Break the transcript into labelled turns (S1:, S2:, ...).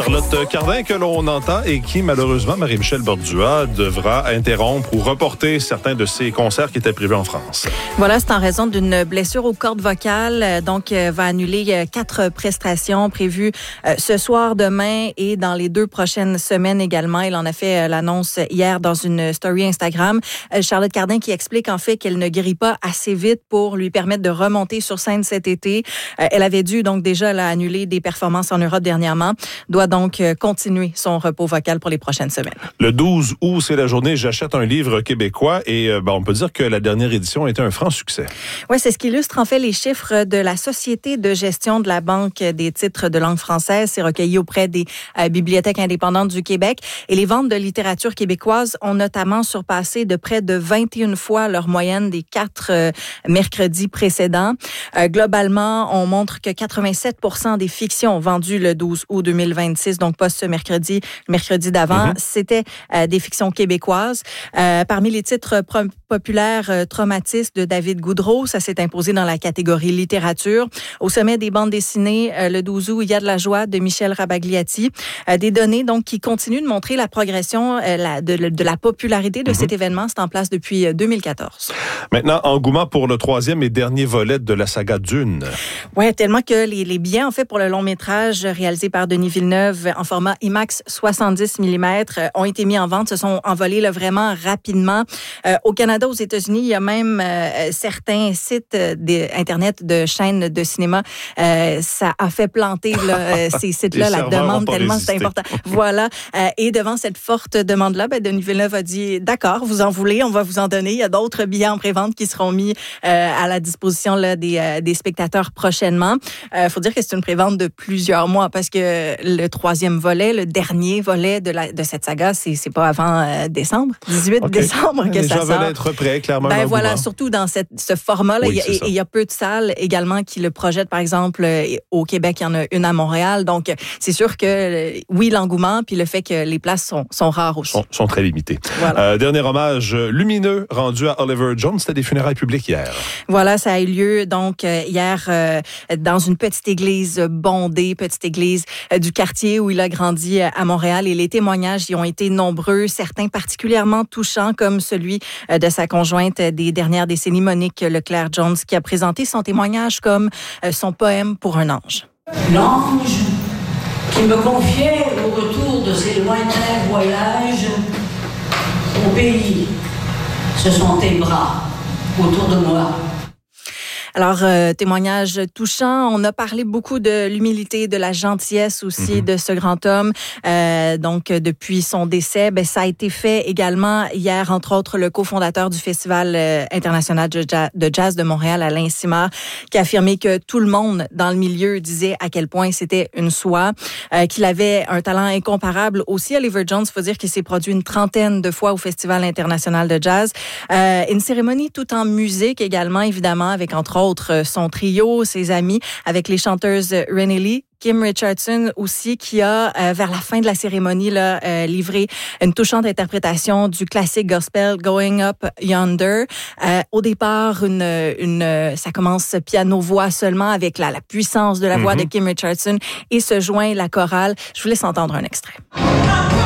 S1: Charlotte Cardin que l'on entend et qui, malheureusement, Marie-Michel Bordua devra interrompre ou reporter certains de ses concerts qui étaient prévus en France.
S2: Voilà, c'est en raison d'une blessure aux cordes vocales. Donc, va annuler 4 prestations prévues ce soir, demain et dans les 2 prochaines semaines également. Il en a fait l'annonce hier dans une story Instagram. Charlotte Cardin qui explique en fait qu'elle ne guérit pas assez vite pour lui permettre de remonter sur scène cet été. Elle avait dû donc déjà annuler des performances en Europe dernièrement. Doit donc continuer son repos vocal pour les prochaines semaines.
S1: Le 12 août, c'est la journée J'achète un livre québécois et on peut dire que la dernière édition a été un franc succès.
S2: Oui, c'est ce qui illustre en fait les chiffres de la Société de gestion de la Banque des titres de langue française. C'est recueilli auprès des bibliothèques indépendantes du Québec. Et les ventes de littérature québécoise ont notamment surpassé de près de 21 fois leur moyenne des 4 mercredis précédents. Globalement, on montre que 87% des fictions vendues le 12 août 2026, donc pas ce mercredi, le mercredi d'avant, c'était des fictions québécoises. Parmi les titres populaires, Traumatisme de David Goudreau, ça s'est imposé dans la catégorie littérature. Au sommet des bandes dessinées, le 12 août, Il y a de la joie de Michel Rabagliati. Des données donc qui continuent de montrer la progression de la popularité de cet événement. C'est en place depuis 2014.
S1: Maintenant, engouement pour le 3e et dernier volet de la saga Dune.
S2: Oui, tellement que les billets, en fait, pour le long-métrage réalisé par Denis Villeneuve en format IMAX 70 mm ont été mis en vente, se sont envolés là, vraiment rapidement. Au Canada, aux États-Unis, il y a même certains sites Internet de chaînes de cinéma. Ça a fait planter là, ces sites-là, la demande tellement c'est important. Voilà. Et devant cette forte demande-là, Denis Villeneuve a dit, d'accord, vous en voulez, on va vous en donner. Il y a d'autres billets en pré-vente qui seront mis à la disposition là, des spectateurs prochainement. Faut dire que c'est une prévente de plusieurs mois parce que le 3e volet, le dernier volet de cette saga, c'est pas avant décembre, 18 décembre que ça sort.
S1: Les gens veulent être prêts, clairement.
S2: Voilà, surtout dans ce format-là. Oui, il y a peu de salles également qui le projettent, par exemple, au Québec, il y en a une à Montréal. Donc, c'est sûr que, oui, l'engouement, puis le fait que les places sont rares aussi.
S1: Sont très limitées.
S2: Voilà.
S1: Dernier hommage lumineux rendu à Oliver Jones. C'était des funérailles publiques hier.
S2: Voilà, ça a eu lieu, donc, hier, dans une petite église bondée, petite église du quartier où il a grandi à Montréal. Et les témoignages y ont été nombreux, certains particulièrement touchants, comme celui de sa conjointe des dernières décennies, Monique Leclerc-Jones, qui a présenté son témoignage comme son poème pour un ange.
S3: L'ange qui me confiait au retour de ses lointains voyages au pays, ce sont tes bras autour de moi.
S2: Alors, témoignage touchant. On a parlé beaucoup de l'humilité, de la gentillesse aussi de ce grand homme. Donc, depuis son décès, ça a été fait également hier, entre autres, le cofondateur du Festival international de jazz de Montréal, Alain Simard, qui a affirmé que tout le monde dans le milieu disait à quel point c'était une soie, qu'il avait un talent incomparable. Aussi, Oliver Jones, il faut dire qu'il s'est produit une 30aine de fois au Festival international de jazz. Une cérémonie tout en musique également, évidemment, avec entre autres son trio, ses amis, avec les chanteuses Renée Lee, Kim Richardson aussi, qui a, vers la fin de la cérémonie, là, livré une touchante interprétation du classique gospel Going Up Yonder. Au départ, ça commence piano-voix seulement avec la puissance de la voix de Kim Richardson et se joint la chorale. Je vous laisse entendre un extrait.